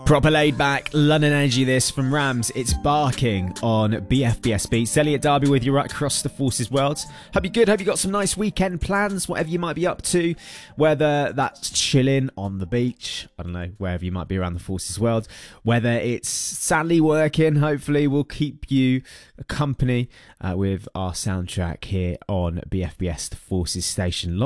Proper laid back London energy this from Rams. It's Barking on BFBS Beats. Elliot Darby with you right across the Forces world. Hope you're good. Hope you got some nice weekend plans, whatever you might be up to. Whether that's chilling on the beach, I don't know, wherever you might be around the Forces world. Whether it's sadly working, hopefully we'll keep you company with our soundtrack here on BFBS, the Forces station.